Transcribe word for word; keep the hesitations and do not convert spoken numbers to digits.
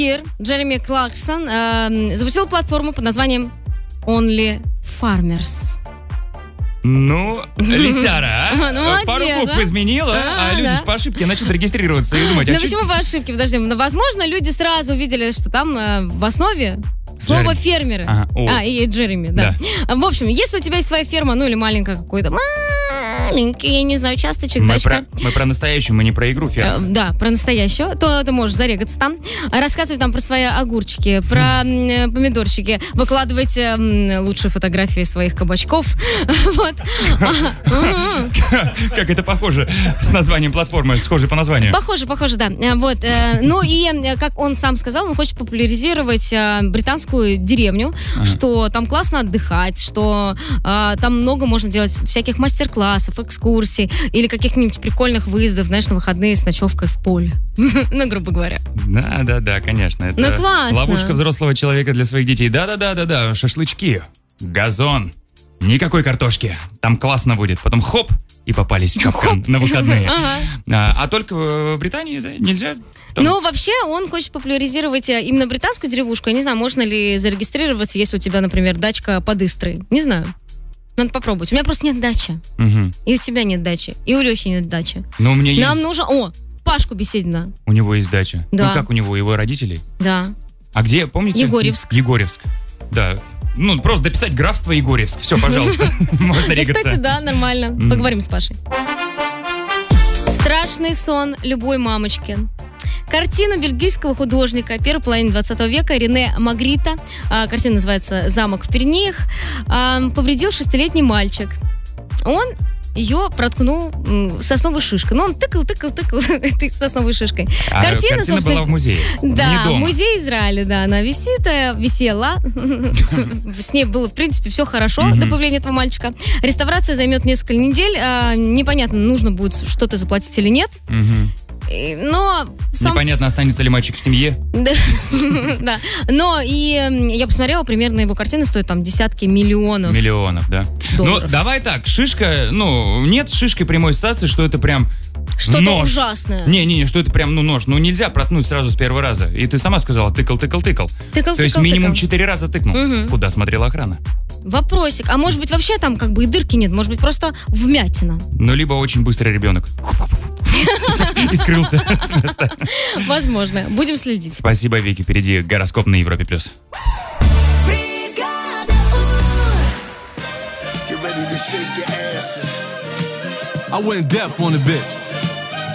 Джереми Кларксон э, запустил платформу под названием Only Farmers. Ну, лисяра, а? Ну, молодец, Пару букв а? изменила, а, А, люди да. ж по ошибке начнут регистрироваться и думать, а Ну чё- почему по ошибке? Подожди, ну, возможно, люди сразу увидели, что там э, в основе слово Джереми. фермеры. Ага, о. А, и Джереми, да. В общем, если у тебя есть своя ферма, ну или маленькая какой-то, маленький, я не знаю, участочек, мы дачка. про, мы про настоящую, мы не про игру Э, фермы. Да, про настоящую, то ты можешь зарегаться там, рассказывать там про свои огурчики, про м, помидорчики, выкладывать м, лучшие фотографии своих кабачков. Вот. Как это похоже с названием платформы, схожей по названию. Похоже, похоже, да. Э, Вот. э, Ну и, э, как он сам сказал, он хочет популяризировать э, британскую деревню, Ага. что там классно отдыхать, что э, там много можно делать всяких мастер-классов, экскурсий или каких-нибудь прикольных выездов, знаешь, на выходные с ночевкой в поле. Ну, грубо говоря. Да, да, да, конечно. Это Ну, классно. ловушка взрослого человека для своих детей. Да, да, да, да, да. Шашлычки, газон, никакой картошки. Там классно будет. Потом хоп, и попались в капкан на выходные. Ага. А, а только в Британии да, нельзя. Там- Ну, вообще, он хочет популяризировать э, именно британскую деревушку. Я не знаю, можно ли зарегистрироваться, если у тебя, например, дачка под Истрой. Не знаю. Надо попробовать. У меня просто нет дачи. Мгм. И у тебя нет дачи. И у Лехи нет дачи. Но у меня есть... Нам нужно... О, Пашку Беседина. У него есть дача. Да. Ну как у него, его родителей? Да. А где, помните? Егорьевск. Егорьевск. Да. Ну, просто дописать графство Егорьевск. Все, пожалуйста. Можно Ну, регаться. кстати, да, нормально. Поговорим с Пашей. Страшный сон любой мамочки. Картину бельгийского художника первой половины двадцатого века Рене Магрита, а, картина называется «Замок в Пиренеях», а, повредил шестилетний мальчик. Он ее проткнул м, сосновой шишкой. Ну, он тыкал, тыкал, тыкал этой сосновой шишкой. А Картина, картина собственно, была в музее. Не Да, дома. музей Израиля, да, она висит, э, висела. С ней было, в принципе, все хорошо Мгм. до появления этого мальчика. Реставрация займет несколько недель. а, Непонятно, нужно будет что-то заплатить или нет. Мгм. И- Но сам... Непонятно, останется ли мальчик в семье. Да. Да. Но и м, я посмотрела, примерно его картины стоят там десятки миллионов. Миллионов, да. Долларов. Ну, давай так, шишка, ну, нет с шишкой прямой ассоциации, что это прям Что-то нож. ужасное. Не-не-не, что это прям, ну, нож. Ну, нельзя проткнуть сразу с первого раза. И ты сама сказала, тыкал, тыкал, тыкал. Тыкал, То есть тыкал, минимум тыкал. четыре раза тыкнул. Мгм. Куда смотрела охрана? Вопросик. А может быть, вообще там как бы и дырки нет? Может быть, просто вмятина? Ну, либо очень быстрый ребенок. И скрылся с места. Возможно. Будем следить. Спасибо, Вики. Впереди гороскоп на Европе+. плюс. I went deaf on the bitch.